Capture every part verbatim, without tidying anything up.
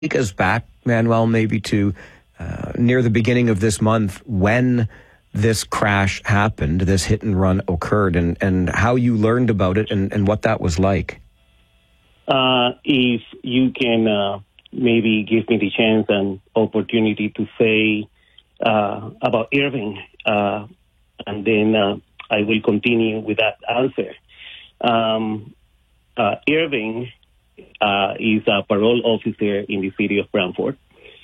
take us back, Manuel, maybe to uh, near the beginning of this month when this crash happened, this hit and run occurred, and, and how you learned about it and, and what that was like. Uh, if you can uh, maybe give me the chance and opportunity to say uh, about Irving, uh, and then uh, I will continue with that answer. Um, uh, Irving uh, is a parole officer in the city of Brantford.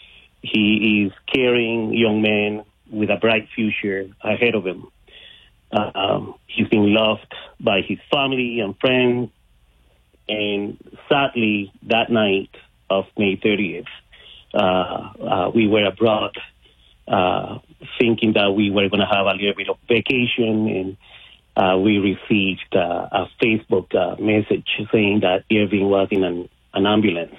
He is caring young men with a bright future ahead of him. Uh, um, he's been loved by his family and friends. And sadly, that night of May thirtieth, uh, uh, we were abroad uh, thinking that we were going to have a little bit of vacation. And uh, we received uh, a Facebook uh, message saying that Irving was in an, an ambulance.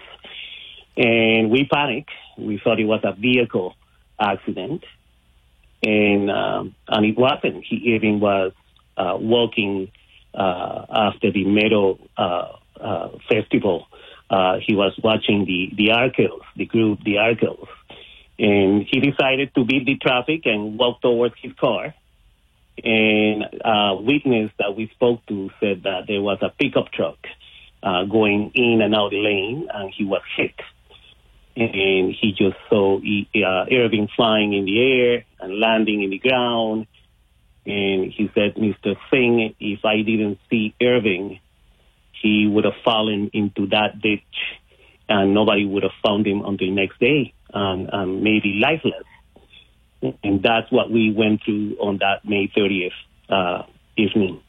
And we panicked. We thought it was a vehicle accident. And um, and it wasn't. He Irving was uh, walking uh, after the Meadow uh, uh, Festival. Uh, he was watching the the Arkells, the group, the Arkells, and he decided to beat the traffic and walk towards his car. And a witness that we spoke to said that there was a pickup truck uh, going in and out the lane, and he was hit. And he just saw uh, Irving flying in the air and landing in the ground. And he said, Mister Singh, if I didn't see Irving, he would have fallen into that ditch and nobody would have found him until next day, um, um, maybe lifeless. And that's what we went through on that May thirtieth uh, evening.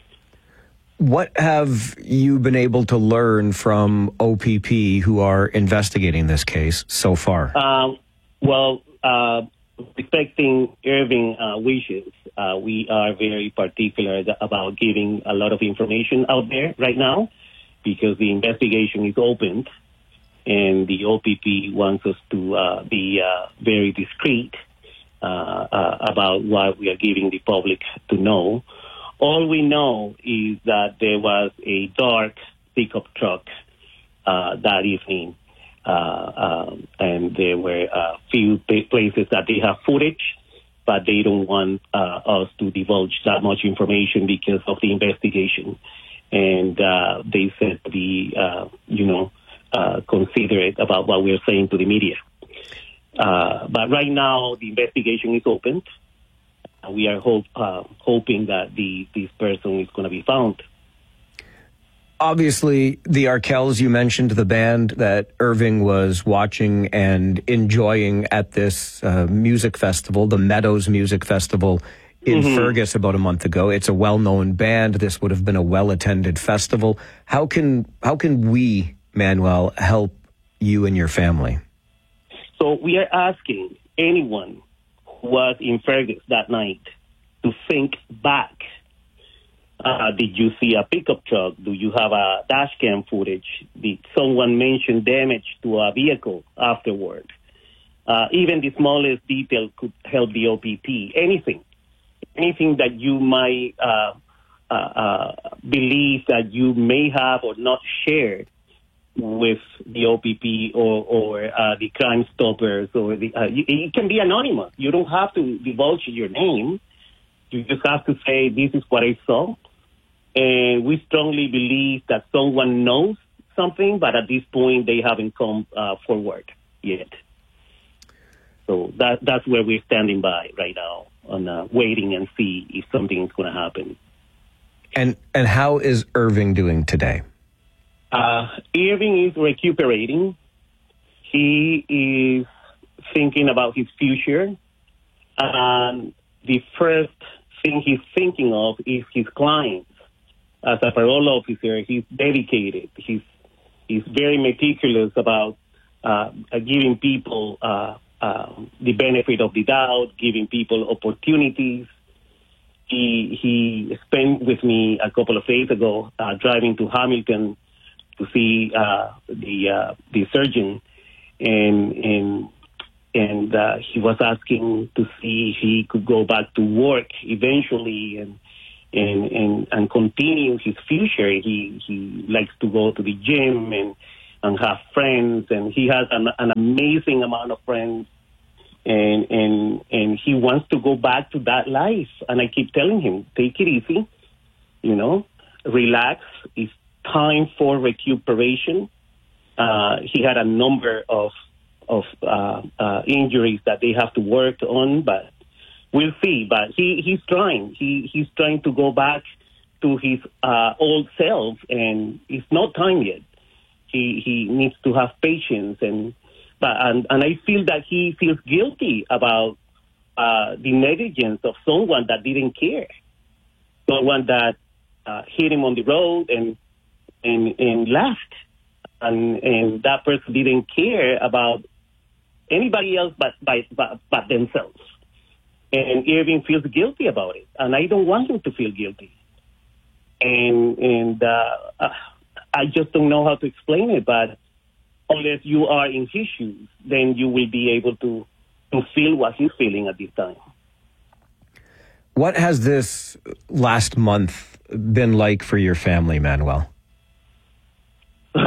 What have you been able to learn from O P P who are investigating this case so far? Um, well, uh, respecting Irving uh, wishes, uh, we are very particular about giving a lot of information out there right now because the investigation is opened and the O P P wants us to uh, be uh, very discreet uh, uh, about what we are giving the public to know. All we know is that there was a dark pickup truck uh, that evening, uh, um, and there were a few places that they have footage, but they don't want uh, us to divulge that much information because of the investigation. And uh, they said to be, uh, you know, uh, considerate about what we're saying to the media. Uh, but right now, the investigation is opened. We are hope, uh, hoping that the this person is going to be found. Obviously, the Arkells, you mentioned the band that Irving was watching and enjoying at this uh, music festival, the Meadows Music Festival in mm-hmm. Fergus about a month ago. It's a well-known band. This would have been a well-attended festival. How can how can we, Manuel, help you and your family? So we are asking anyone was in Fergus that night to think back. Uh, did you see a pickup truck? Do you have a dash cam footage? Did someone mention damage to a vehicle afterward? Uh, even the smallest detail could help the O P P. Anything. Anything that you might uh, uh, uh, believe that you may have or not shared with the O P P or, or uh, the Crime Stoppers, or the, uh, you, it can be anonymous. You don't have to divulge your name. You just have to say, this is what I saw. And we strongly believe that someone knows something, but at this point, they haven't come uh, forward yet. So that that's where we're standing by right now, on uh, waiting and see if something is going to happen. And and how is Irving doing today? Uh, Irving is recuperating. He is thinking about his future. And the first thing he's thinking of is his clients. As a parole officer, he's dedicated. He's, he's very meticulous about uh, giving people uh, uh, the benefit of the doubt, giving people opportunities. He, he spent with me a couple of days ago uh, driving to Hamilton to see uh, the uh, the surgeon, and and and uh, he was asking to see if he could go back to work eventually and and and, and continue his future. He he likes to go to the gym and and have friends, and he has an, an amazing amount of friends, and and and he wants to go back to that life. And I keep telling him, take it easy, you know, relax. It's time for recuperation. Uh, he had a number of of uh, uh, injuries that they have to work on, but we'll see. But he, he's trying. He he's trying to go back to his uh, old self, and it's not time yet. He he needs to have patience, and but and, and I feel that he feels guilty about uh, the negligence of someone that didn't care, someone that uh, hit him on the road and and and left, and and that person didn't care about anybody else but by but, but themselves. And Irving feels guilty about it, and I don't want him to feel guilty. And and uh, I just don't know how to explain it, but unless you are in his shoes, then you will be able to, to feel what he's feeling at this time. What has this last month been like for your family, Manuel? As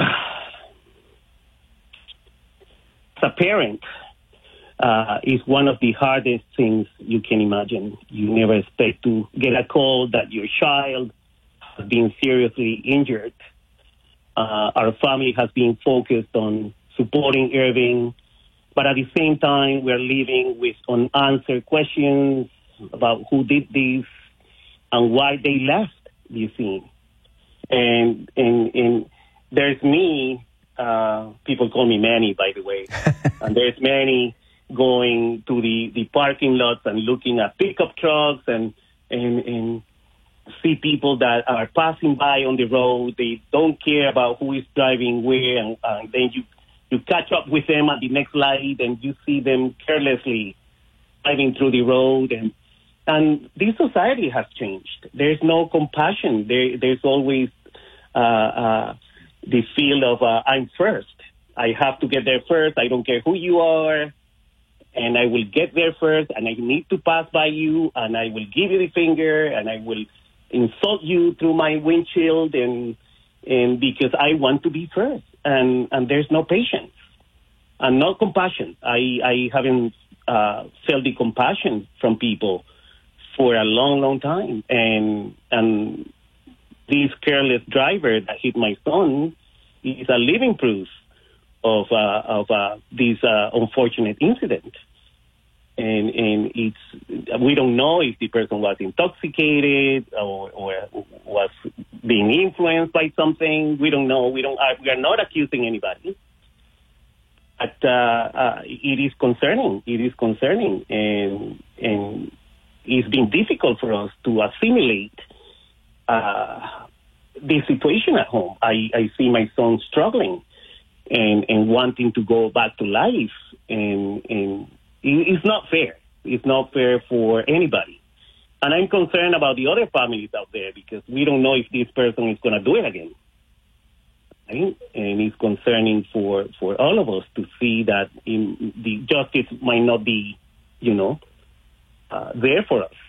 a parent, uh, is one of the hardest things you can imagine. You never expect to get a call that your child has been seriously injured. Uh, our family has been focused on supporting Irving, but at the same time, we're living with unanswered questions about who did this and why they left the scene. And, and, and there's me, uh, people call me Manny, by the way, and there's Manny going to the, the parking lots and looking at pickup trucks and, and, and see people that are passing by on the road. They don't care about who is driving where, and, and then you, you catch up with them at the next light and you see them carelessly driving through the road. And and this society has changed. There's no compassion. There, there's always uh, uh, the feel of uh, I'm first. I have to get there first. I don't care who you are. And I will get there first, and I need to pass by you, and I will give you the finger, and I will insult you through my windshield, and and because I want to be first, and and there's no patience and no compassion. I I haven't uh, felt the compassion from people for a long, long time, and and this careless driver that hit my son is a living proof of uh, of uh, this uh, unfortunate incident. And and it's we don't know if the person was intoxicated or, or was being influenced by something. We don't know. We don't. Uh, we are not accusing anybody. But uh, uh, it is concerning. It is concerning, and and it's been difficult for us to assimilate uh, the situation at home. I, I see my son struggling and and wanting to go back to life, and and. It's not fair. It's not fair for anybody. And I'm concerned about the other families out there because we don't know if this person is going to do it again. Right? And it's concerning for, for all of us to see that in, the justice might not be, you know, uh, there for us.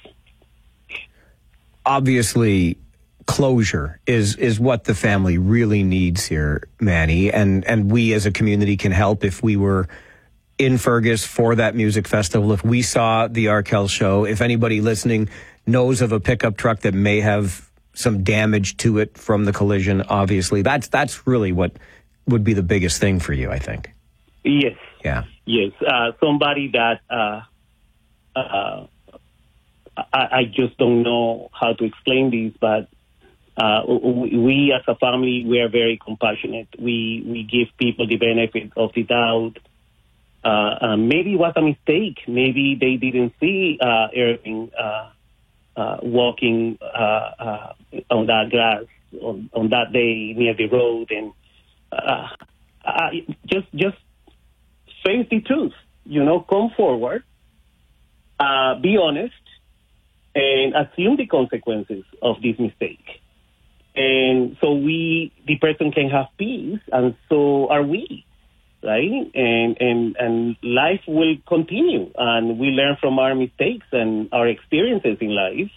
Obviously, closure is is what the family really needs here, Manny. And, and we as a community can help if we were in Fergus for that music festival. If we saw the Arkell show, if anybody listening knows of a pickup truck that may have some damage to it from the collision, obviously, that's that's really what would be the biggest thing for you, I think. Yes. Yeah. Yes. Uh, somebody that uh, uh, I, I just don't know how to explain this, but uh, we as a family, we are very compassionate. We, we give people the benefit of the doubt. Uh, uh, maybe it was a mistake. Maybe they didn't see uh, Irving uh, uh, walking uh, uh, on that grass on, on that day near the road, and uh, I, just just face the truth. You know, come forward, uh, be honest, and assume the consequences of this mistake. And so we, the person, can have peace, and so are we. Right? And, and, and life will continue, and we learn from our mistakes and our experiences in life.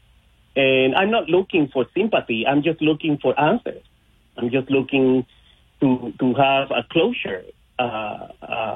And I'm not looking for sympathy. I'm just looking for answers. I'm just looking to to have a closure uh, uh,